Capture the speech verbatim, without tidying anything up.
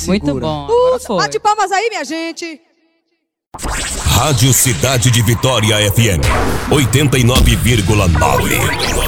Segura. Muito bom. Agora Uh, foi. bate palmas aí, minha gente. Rádio Cidade de Vitória F M oitenta e nove vírgula nove.